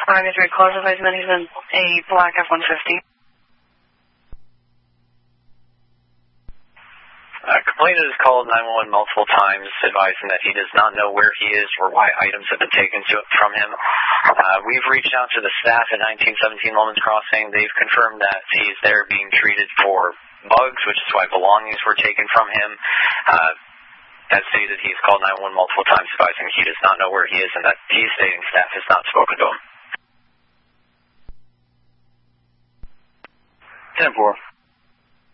Miami 3 calls advisement. He's in a black F-150. Complainant has called 911 multiple times, advising that he does not know where he is or why items have been taken from him. We've reached out to the staff at 1917 Lomans Crossing. They've confirmed that he's there being treated for bugs, which is why belongings were taken from him. As stated, he's called 911 multiple times, advising he does not know where he is and that he's stating staff has not spoken to him. 10-4.